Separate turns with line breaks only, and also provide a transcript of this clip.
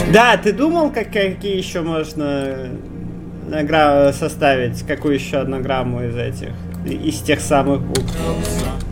Да, ты думал, какие еще можно составить? Какую еще однограмму из этих? Из тех самых букв?